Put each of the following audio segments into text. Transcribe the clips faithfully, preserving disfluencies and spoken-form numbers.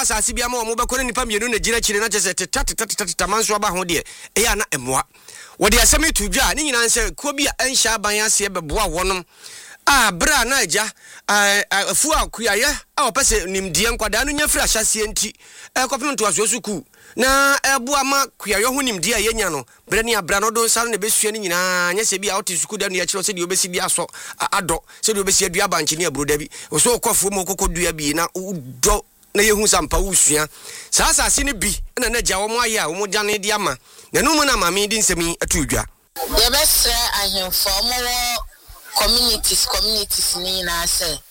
asase bia ma wo bɛkɔ ne nipa mienu na gina chire na kyese teta teta teta manso aba ho de e ya na emoa wo de asɛm tu dwa ne nyina nse ko bi a ɛnhya aban ase bɛboa wonom a bra na agya afu akuaye a opese nimdie nkwada no nya firi ahyase enti e kɔpem to aso suku na eboa ma kuaye ho nimdie a yenya no bre ne abra no do nsa no besua ne nyina nya se bi a wote suku da no ya kyerɛ se de obesi bi aso adɔ se de obesi adua banche ne abro da bi so kɔfo mo kokodua bi na do na yehu sampa usua sa asase ne bi na na gya wo mo aye a wo mo gya ne de ama na no mu na mame di nsɛm atu dwa ye besra ahemfo mo communities communities ni na say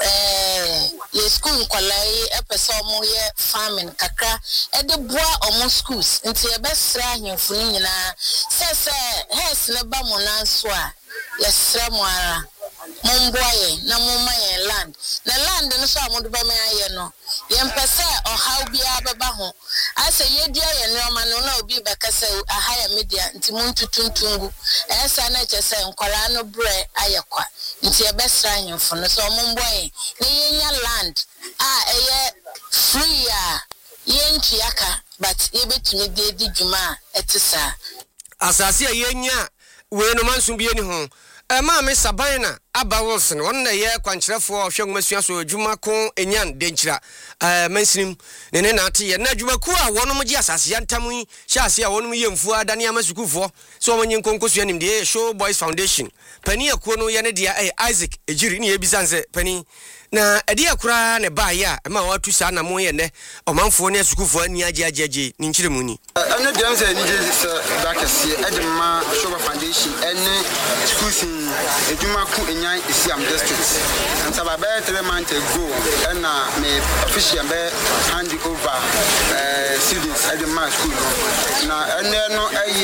eh ye school kwalai epeso mo ye farming kakra e de boa omo schools nti ye besra ahemfo ni nyina say say hes ne ba mo na so a ye sra mo ara Mumboye na mumma ye land na land no so amodo ba me aye no ye mpese o how bia beba ho ase ye dia ye neoma no na obi beka se aha ya media nti muntutuntungu esa na chese nkwara no bre aye kwa nti e besra himfo no so mumboye na ye nya land a eye free ya ye ntiaka but ye betumi de di djuma etisa asase ye nya we no manso bia ni ho Ema me Sabina Aba Wilson one na ye kwankyerefo ohwe ngomasua so adwuma ko enyan denkyira eh mensinim ne ne na ate ye na adwuma ku a wonom gi asase yantam yi hyase a wonom ye mfu adane amasukufo so omonye nkonkosua nim de Show Boys Foundation pani akuo no ye ne dia eh Isaac ejiri ne ye bisanse pani na ade akura ne ba ya ema watu sa na mo ye ne omanfo ne asukufo ani age age age ni nkyire mu ni ana dem say ni Jesus bakasi edema Show Boys Foundation ene schools eduma ku enyan Isiam district and about three months ago and me official be hand over uh students at the mass school na and no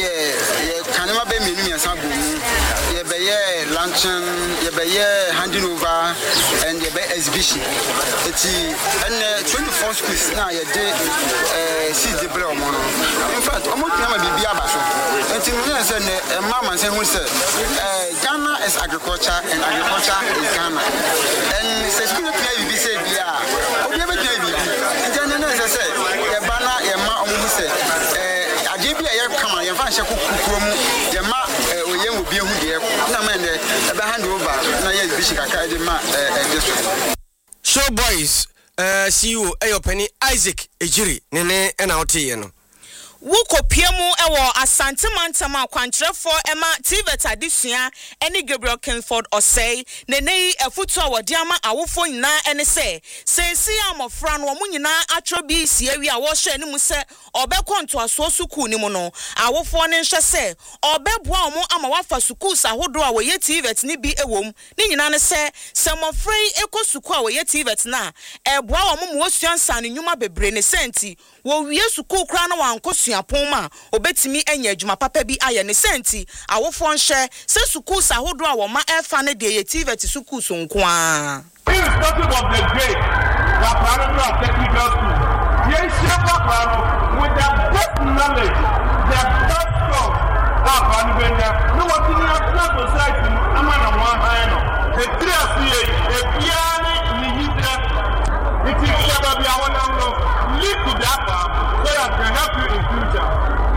eh kanema be menu yansa go mu ye be ye luncheon ye be ye handing over and ye be exhibition eti and twenty-four schools na ye dey eh see the blow mo no in fact omo tuma bibia abaso enti me say ne mama say hu say eh Ghana is agriculture and agriculture is Ghana and say school play be say bia obi be play bi enti na say say ye bana ye ma omo say eh age bia ye kama ye fa hye kokukuro mu ye ma oye obi ehu de na me ne e be hand over na ye bi shikaka de ma district Show Boys uh C E O Ayopani Isaac Ejiri ne ne na otiye no Wukopiemu ewo Asante Mantama kwantrefo ema T V T adisua eni Gabriel Kingsford Osei nene efutu awodiama awofo nyina ene se sensi amofra no mu nyina atro bi siewi a wo hwe ni mu se obekọ ntoaso suku ni mu no awofo ne nhwe se obeboa omo ama wafa suku sahodo a woye T V T ni bi ewom ni nyina ne se semofrei ekọ suku a woye T V T na eboa omo mu osuansa ne nyuma bebre ne senti wo wie suku kra na wankosu apoma obetimi enya adwuma papa bi aye ne senti awofo nhye se suku sahodo a wo ma efa ne de ye T V T suku so nko a irrespective of the grade the primary and technical school ye shefa kwaro with the best knowledge the best stuff that can be there no what in your society amana one high no e three asiye e piani ni hidra it is shaba bi awon no lead to that so that can help you in future.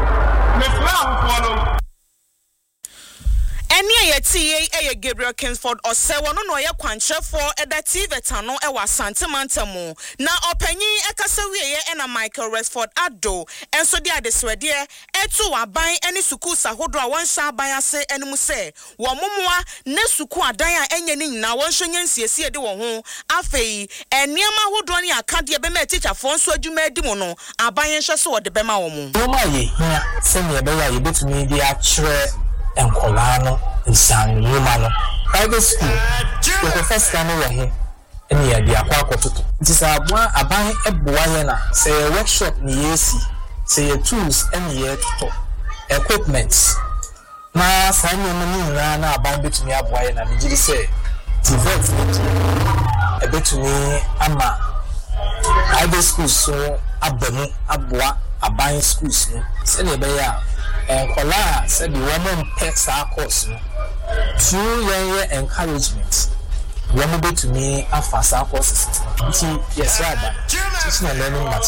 Eni ayeti eye Gabriel Kingsford Osei no no ye kwankyerefo eda T V T no e wa Asante Mantamu na opanyin ekasa wieye e na Michael Resford Ado enso de adeswede etu aban eni suku sahodo a wonsha aban ase enum se wo momoa ne suku adan a enye ni nyina wonsho nyansiesie de wo ho afei eniema hodo ne akade be ma teacher fo nso adwuma adi mo no aban nhwe so wo de be ma wo mo no ma ye hia se ne be ya ye betumi bi a kire enkolano nsan nyuma no private school the first time we here eni ya dia kwa akototo nti sa abua aban eboa ye na say workshop ni yesi say tools eni ye toto equipment na sa nyoma ni nra na aban betumi aboa ye na nigiri say T V T e betumi ama private schools so abamu aboa aban schools no se ne be ya enkola said the woman pets our course through your encouragement woman to me after our courses yes rather it's not learning